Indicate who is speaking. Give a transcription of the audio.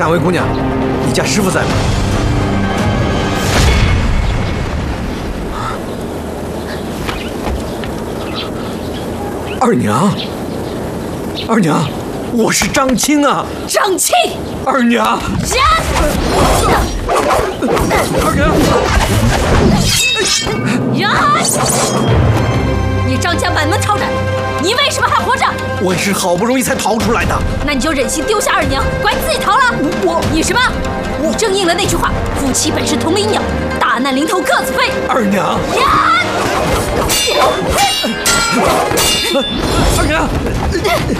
Speaker 1: 哪位姑娘？你家师傅在吗？二娘，二娘，我是张青啊！
Speaker 2: 张青，
Speaker 1: 二娘，二娘，
Speaker 2: 你张家满门抄斩，你为什么还活着？
Speaker 1: 我也是好不容易才逃出来的。
Speaker 2: 那你就忍心丢下二娘，管自己逃了？你什么？你正应了那句话：夫妻本是同林鸟，大难临头各自飞。
Speaker 1: 二娘，二娘。